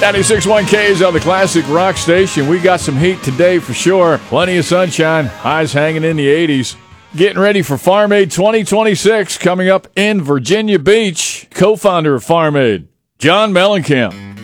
96.1 K's on the classic rock station. We got some heat today for sure. Plenty of sunshine. Highs hanging in the 80s. Getting ready for Farm Aid 2026 coming up in Virginia Beach. Co-founder of Farm Aid, John Mellencamp.